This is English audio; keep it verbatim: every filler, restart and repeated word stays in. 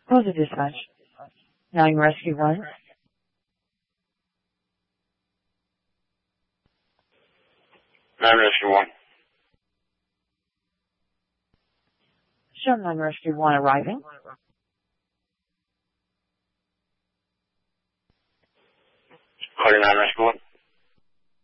Close the dispatch. nine Rescue one. nine Rescue one. Show nine Rescue one arriving. Clear nine Rescue one.